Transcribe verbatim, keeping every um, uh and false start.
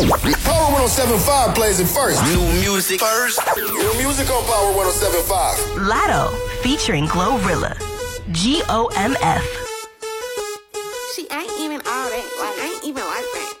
Power one oh seven point five plays it first. New music first. New music on Power one oh seven point five. Latto featuring Glorilla. G O M F. She ain't even all that. Like, ain't even like that.